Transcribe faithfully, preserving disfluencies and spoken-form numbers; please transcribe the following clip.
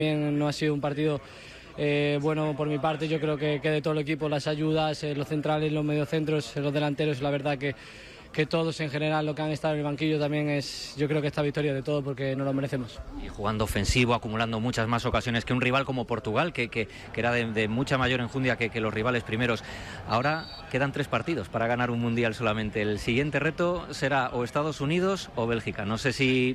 Bien, no ha sido un partido eh, bueno por mi parte. Yo creo que, que de todo el equipo, las ayudas, eh, los centrales, los mediocentros, los delanteros, la verdad que, que todos en general, lo que han estado en el banquillo también es, yo creo que esta victoria de todo porque nos lo merecemos. Y jugando ofensivo, acumulando muchas más ocasiones que un rival como Portugal, que, que, que era de, de mucha mayor enjundia que, que los rivales primeros. Ahora quedan tres partidos para ganar un mundial solamente. El siguiente reto será o Estados Unidos o Bélgica. No sé si